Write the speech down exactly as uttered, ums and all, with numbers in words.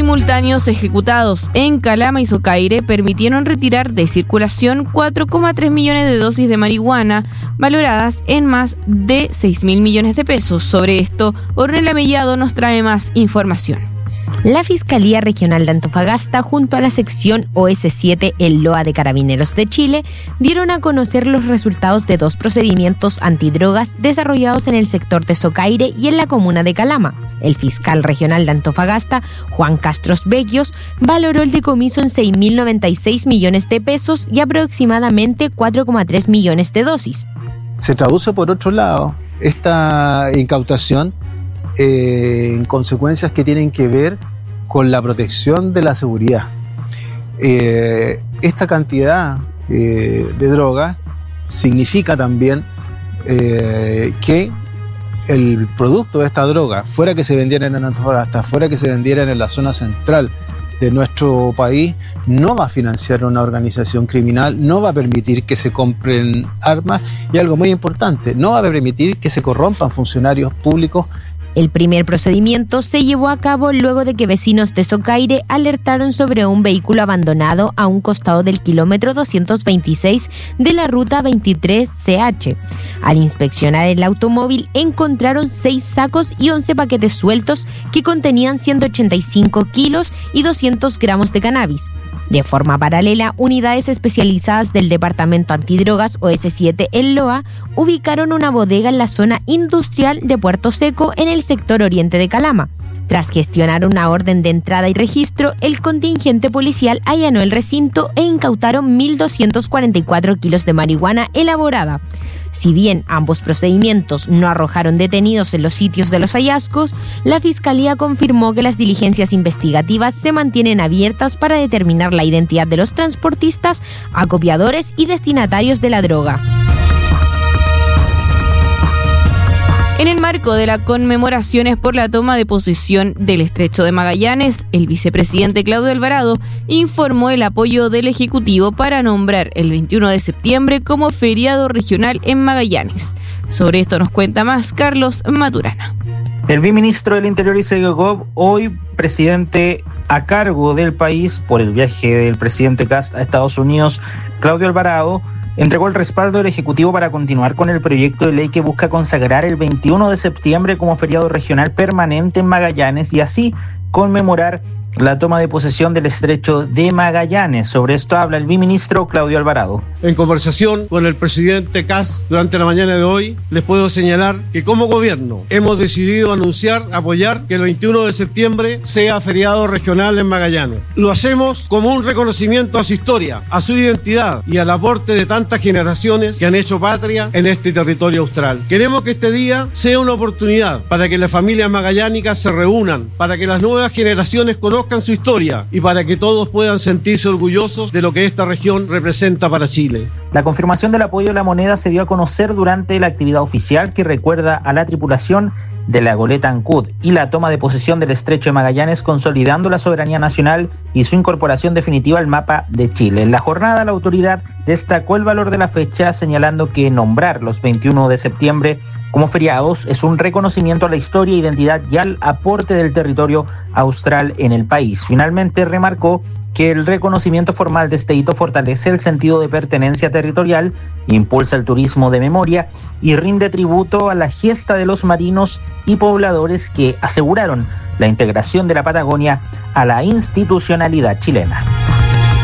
simultáneos ejecutados en Calama y Socaire permitieron retirar de circulación cuatro coma tres millones de dosis de marihuana, valoradas en más de seis mil millones de pesos. Sobre esto, Ornella Mellado nos trae más información. La Fiscalía Regional de Antofagasta, junto a la sección O S siete El Loa de Carabineros de Chile, dieron a conocer los resultados de dos procedimientos antidrogas desarrollados en el sector de Socaire y en la comuna de Calama. El fiscal regional de Antofagasta, Juan Castros Becchios, valoró el decomiso en seis mil noventa y seis millones de pesos y aproximadamente cuatro coma tres millones de dosis. Se traduce, por otro lado, esta incautación eh, en consecuencias que tienen que ver con la protección de la seguridad. Eh, esta cantidad eh, de droga significa también eh, que el producto de esta droga, fuera que se vendieran en Antofagasta, fuera que se vendieran en la zona central de nuestro país, no va a financiar una organización criminal, no va a permitir que se compren armas y algo muy importante, no va a permitir que se corrompan funcionarios públicos. El primer procedimiento se llevó a cabo luego de que vecinos de Socaire alertaron sobre un vehículo abandonado a un costado del kilómetro doscientos veintiséis de la ruta veintitrés C H. Al inspeccionar el automóvil encontraron seis sacos y once paquetes sueltos que contenían ciento ochenta y cinco kilos y doscientos gramos de cannabis. De forma paralela, unidades especializadas del Departamento Antidrogas O S siete El Loa ubicaron una bodega en la zona industrial de Puerto Seco en el sector oriente de Calama. Tras gestionar una orden de entrada y registro, el contingente policial allanó el recinto e incautaron mil doscientos cuarenta y cuatro kilos de marihuana elaborada. Si bien ambos procedimientos no arrojaron detenidos en los sitios de los hallazgos, la Fiscalía confirmó que las diligencias investigativas se mantienen abiertas para determinar la identidad de los transportistas, acopiadores y destinatarios de la droga. En el marco de las conmemoraciones por la toma de posesión del Estrecho de Magallanes, el vicepresidente Claudio Alvarado informó el apoyo del Ejecutivo para nombrar el veintiuno de septiembre como feriado regional en Magallanes. Sobre esto nos cuenta más Carlos Maturana. El viceministro del Interior y Segov, hoy presidente a cargo del país por el viaje del presidente Kast a Estados Unidos, Claudio Alvarado, entregó el respaldo del Ejecutivo para continuar con el proyecto de ley que busca consagrar el veintiuno de septiembre como feriado regional permanente en Magallanes y así conmemorar la toma de posesión del Estrecho de Magallanes. Sobre esto habla el viceministro Claudio Alvarado. En conversación con el presidente Kast durante la mañana de hoy, les puedo señalar que como gobierno hemos decidido anunciar, apoyar que el veintiuno de septiembre sea feriado regional en Magallanes. Lo hacemos como un reconocimiento a su historia, a su identidad y al aporte de tantas generaciones que han hecho patria en este territorio austral. Queremos que este día sea una oportunidad para que las familias magallánicas se reúnan, para que las nuevas generaciones conozcan su historia y para que todos puedan sentirse orgullosos de lo que esta región representa para Chile. La confirmación del apoyo de la moneda se dio a conocer durante la actividad oficial que recuerda a la tripulación de la goleta Ancud y la toma de posesión del Estrecho de Magallanes, consolidando la soberanía nacional y su incorporación definitiva al mapa de Chile. En la jornada, la autoridad destacó el valor de la fecha, señalando que nombrar los veintiuno de septiembre como feriados es un reconocimiento a la historia, identidad y al aporte del territorio austral en el país. Finalmente, remarcó que el reconocimiento formal de este hito fortalece el sentido de pertenencia territorial, impulsa el turismo de memoria y rinde tributo a la gesta de los marinos y pobladores que aseguraron la integración de la Patagonia a la institucionalidad chilena.